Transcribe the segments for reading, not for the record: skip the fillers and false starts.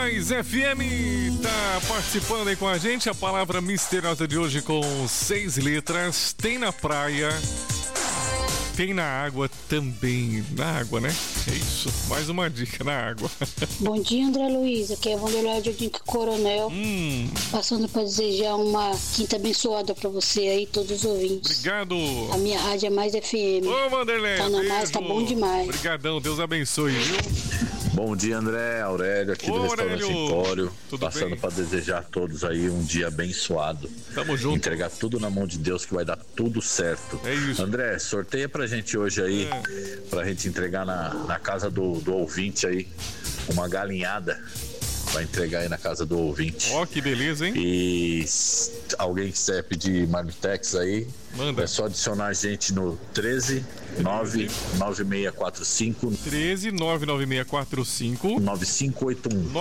Mais FM tá participando aí com a gente. A palavra misteriosa de hoje com 6 letras. Tem na praia, tem na água também. Na água, né? É isso. Mais uma dica, na água. Bom dia, André Luiz. Aqui é a Vanderlei de Coronel. Passando para desejar uma quinta abençoada para você aí, todos os ouvintes. Obrigado. A minha rádio é Mais FM. Ô, Vanderlei. Tá na mais, tá bom demais. Obrigadão, Deus abençoe, viu? Bom dia, André, Aurélio, aqui do Restaurante Empório, passando para desejar a todos aí um dia abençoado. Tamo junto. Entregar tudo na mão de Deus que vai dar tudo certo. É isso. André, sorteia pra gente hoje aí, pra gente entregar na casa do ouvinte aí, uma galinhada. Vai entregar aí na casa do ouvinte. Ó, que beleza, hein? E se alguém quiser pedir Marmitex aí, manda. É só adicionar a gente no 1399645 1399645 9581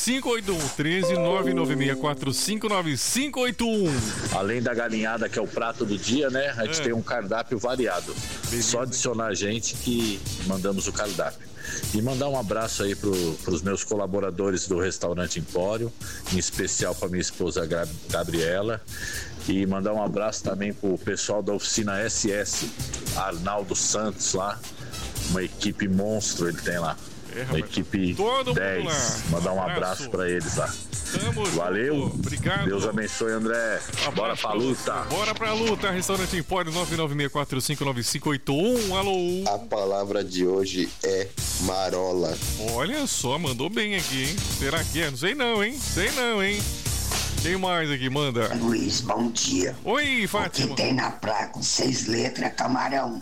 13996459581. Além da galinhada, que é o prato do dia, né? A gente tem um cardápio variado. Beleza. Só adicionar a gente que mandamos o cardápio. E mandar um abraço aí pros meus colaboradores do Restaurante Empório, em especial para minha esposa Gabriela. E mandar um abraço também pro pessoal da oficina SS, Arnaldo Santos lá, uma equipe monstro ele tem lá, uma equipe 10. Mandar um abraço para eles lá. Valeu, obrigado. Deus abençoe, André. Bora pra luta. Bora pra luta. Restaurante Empório 996459581. Alô. A palavra de hoje é marola. Olha só, mandou bem aqui, hein? Será que é? Não sei não, hein? Quem mais aqui, manda? Luiz, bom dia. Oi, Fátima. O que tem na praia com 6 letras é camarão.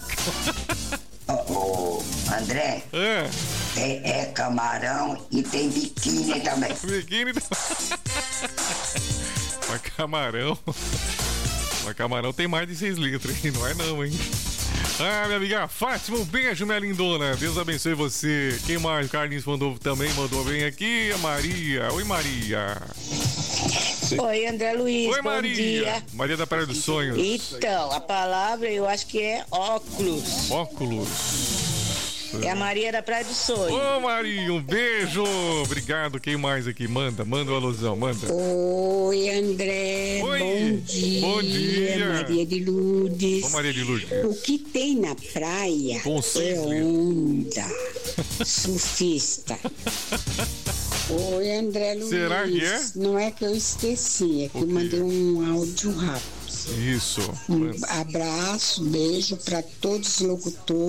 André, é camarão e tem biquíni também. Biquíni Mas camarão tem mais de 6 letras, hein? Não é não, hein? Ah, minha amiga Fátima, um beijo, minha lindona. Deus abençoe você. Quem mais? Carlinhos mandou bem aqui. A Maria. Oi, Maria. Oi, André Luiz. Oi, bom Maria. Dia. Maria da Praia dos Sonhos. Então, a palavra eu acho que é óculos. Óculos. É a Maria da Praia dos Sonhos. Ô, Maria, um beijo. Obrigado. Quem mais aqui? Manda o alusão, manda. Oi, André. Oi. Bom dia. Bom dia. Maria de Lourdes. Ô, Maria de Lourdes. O que tem na praia é onda. Surfista. Oi, André Luiz. Será que é? Não é que eu esqueci, é que eu mandei um áudio rápido. Isso. Um abraço, beijo para todos os locutores.